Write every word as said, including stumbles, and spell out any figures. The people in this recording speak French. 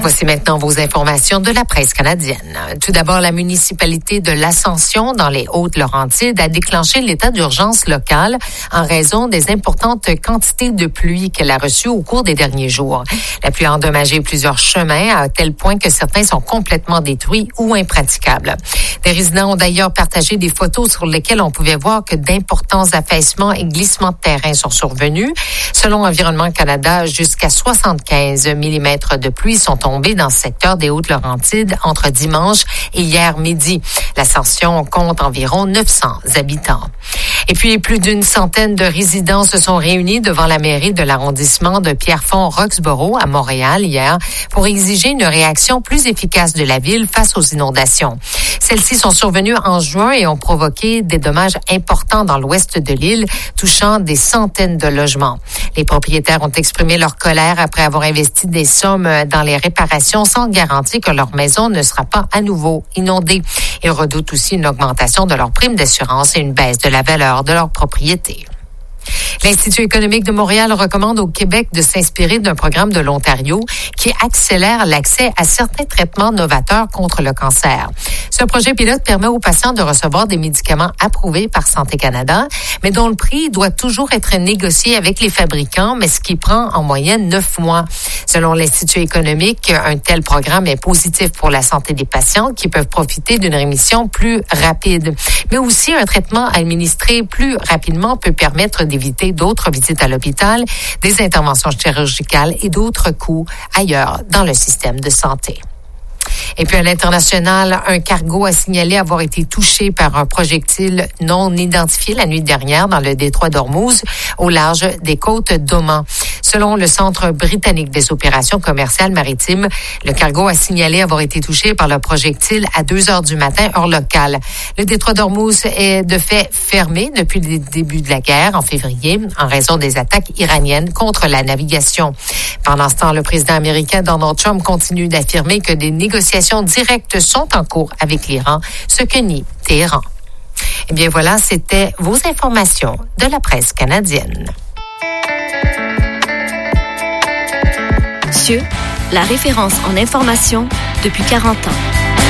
Voici maintenant vos informations de la presse canadienne. Tout d'abord, la municipalité de l'Ascension, dans les Hautes-Laurentides, a déclenché l'état d'urgence locale en raison des importantes quantités de pluie qu'elle a reçues au cours des derniers jours. La pluie a endommagé plusieurs chemins à tel point que certains sont complètement détruits ou impraticables. Des résidents ont d'ailleurs partagé des photos sur lesquelles on pouvait voir que d'importants affaissements et glissements de terrain sont survenus. Selon Environnement Canada, jusqu'à soixante-quinze millimètres de pluie sont tombés dans ce secteur des Hautes-Laurentides entre dimanche et hier midi. L'Ascension compte environ neuf cents habitants. Et puis, plus d'une centaine de résidents se sont réunis devant la mairie de l'arrondissement de Pierrefonds-Roxborough à Montréal hier pour exiger une réaction plus efficace de la ville face aux inondations. Celles-ci sont survenues en juin et ont provoqué des dommages importants dans l'ouest de l'île, touchant des centaines de logements. Les propriétaires ont exprimé leur colère après avoir investi des sommes dans les réparations sans garantie que leur maison ne sera pas à nouveau inondée. Ils redoutent aussi une augmentation de leur prime d'assurance et une baisse de la valeur de leur propriété. L'Institut économique de Montréal recommande au Québec de s'inspirer d'un programme de l'Ontario qui accélère l'accès à certains traitements novateurs contre le cancer. Ce projet pilote permet aux patients de recevoir des médicaments approuvés par Santé Canada, mais dont le prix doit toujours être négocié avec les fabricants, mais ce qui prend en moyenne neuf mois. Selon l'Institut économique, un tel programme est positif pour la santé des patients qui peuvent profiter d'une rémission plus rapide. Mais aussi, un traitement administré plus rapidement peut permettre d'éviter d'autres visites à l'hôpital, des interventions chirurgicales et d'autres coûts ailleurs dans le système de santé. Et puis à l'international, un cargo a signalé avoir été touché par un projectile non identifié la nuit dernière dans le détroit d'Ormuz, au large des côtes d'Oman. Selon le Centre britannique des opérations commerciales maritimes, le cargo a signalé avoir été touché par le projectile à deux heures du matin, heure locale. Le détroit d'Ormuz est de fait fermé depuis le début de la guerre en février en raison des attaques iraniennes contre la navigation. Pendant ce temps, le président américain Donald Trump continue d'affirmer que des négociations directes sont en cours avec l'Iran, ce que nie Téhéran. Eh bien voilà, c'était vos informations de la presse canadienne. C I E, la référence en information depuis quarante ans.